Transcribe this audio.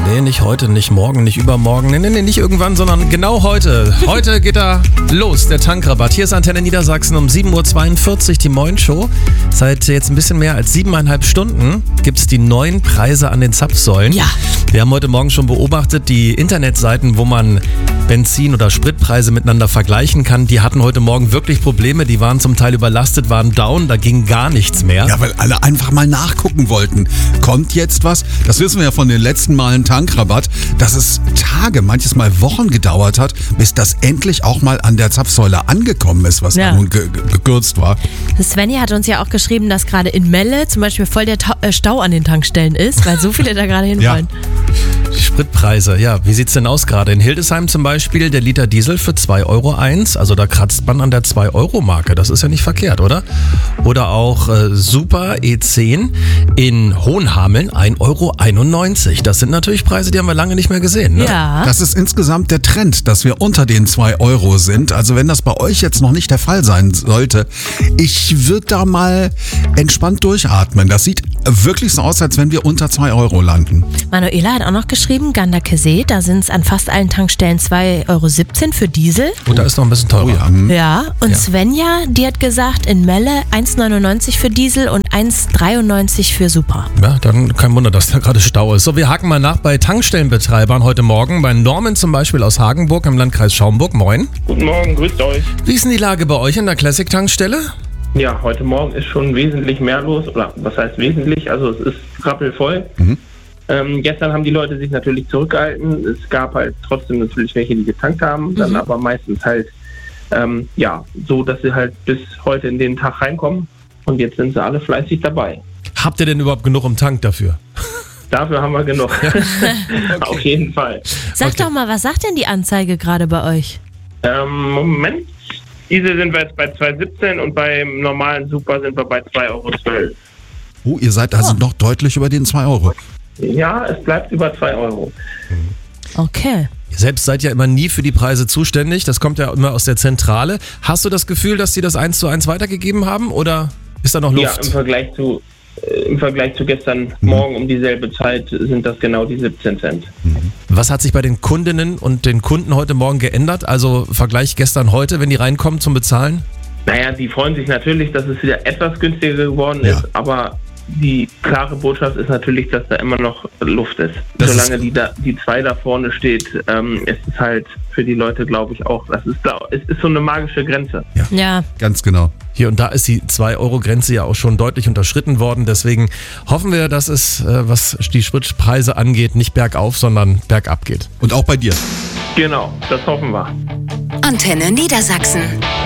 Nee, nicht heute, nicht morgen, nicht übermorgen. Nee, nicht irgendwann, sondern genau heute. Heute geht er los, der Tankrabatt. Hier ist Antenne Niedersachsen um 7.42 Uhr, die Moin-Show. Seit jetzt ein bisschen mehr als 7,5 Stunden gibt es die neuen Preise an den Zapfsäulen. Ja. Wir haben heute Morgen schon beobachtet, die Internetseiten, wo man Benzin- oder Spritpreise miteinander vergleichen kann, die hatten heute Morgen wirklich Probleme. Die waren zum Teil überlastet, waren down, da ging gar nichts mehr. Ja, weil alle einfach mal nachgucken wollten. Kommt jetzt was? Das wissen wir ja von den letzten Malen Tankrabatt, dass es Tage, manches Mal Wochen gedauert hat, bis das endlich auch mal an der Zapfsäule angekommen ist, was da nun gekürzt war. Svenja hat uns ja auch geschrieben, dass gerade in Melle zum Beispiel voll der Stau an den Tankstellen ist, weil so viele da gerade hinwollen. Die Spritpreise, ja, wie sieht's denn aus gerade? In Hildesheim zum Beispiel der Liter Diesel für 2,01 Euro. Also da kratzt man an der 2-Euro-Marke. Das ist ja nicht verkehrt, oder? Oder auch Super E10 in Hohenhameln 1,91 Euro. Das sind natürlich Preise, die haben wir lange nicht mehr gesehen. Ne? Ja. Das ist insgesamt der Trend, dass wir unter den 2 Euro sind. Also wenn das bei euch jetzt noch nicht der Fall sein sollte, ich würde da mal entspannt durchatmen. Das sieht wirklich so aus, als wenn wir unter 2 Euro landen. Manuela hat auch noch geschrieben, Ganderkesee, da sind es an fast allen Tankstellen 2,17 Euro für Diesel. Und da ist noch ein bisschen teurer. Oh ja. Ja, und Svenja, die hat gesagt, in Melle 1,99 für Diesel und 1,93 für Super. Ja, dann kein Wunder, dass da gerade Stau ist. So, wir haken mal nach bei Tankstellenbetreibern heute Morgen. Bei Norman zum Beispiel aus Hagenburg im Landkreis Schaumburg. Moin. Guten Morgen, grüßt euch. Wie ist denn die Lage bei euch in der Classic-Tankstelle? Ja, heute Morgen ist schon wesentlich mehr los, oder was heißt wesentlich, also es ist rappelvoll. Gestern haben die Leute sich natürlich zurückgehalten, es gab halt trotzdem natürlich welche, die getankt haben, dann aber meistens halt, so, dass sie halt bis heute in den Tag reinkommen und jetzt sind sie alle fleißig dabei. Habt ihr denn überhaupt genug im Tank dafür? Dafür haben wir genug, auf jeden Fall. Sag doch mal, was sagt denn die Anzeige gerade bei euch? Moment, Diesel sind wir jetzt bei 2,17 und beim normalen Super sind wir bei 2,12 Euro. Oh, ihr seid also noch deutlich über den 2 Euro. Ja, es bleibt über 2 Euro. Okay. Ihr selbst seid ja immer nie für die Preise zuständig. Das kommt ja immer aus der Zentrale. Hast du das Gefühl, dass die das 1:1 weitergegeben haben oder ist da noch Luft? Ja, im Vergleich zu gestern Morgen um dieselbe Zeit sind das genau die 17 Cent. Was hat sich bei den Kundinnen und den Kunden heute Morgen geändert? Also Vergleich gestern heute, wenn die reinkommen zum Bezahlen? Naja, die freuen sich natürlich, dass es wieder etwas günstiger geworden ist, aber die klare Botschaft ist natürlich, dass da immer noch Luft ist. Solange die 2 da vorne steht, ist es halt für die Leute, glaube ich, auch, es ist so eine magische Grenze. Ja. Ganz genau. Hier und da ist die 2-Euro-Grenze ja auch schon deutlich unterschritten worden. Deswegen hoffen wir, dass es, was die Spritpreise angeht, nicht bergauf, sondern bergab geht. Und auch bei dir. Genau, das hoffen wir. Antenne Niedersachsen.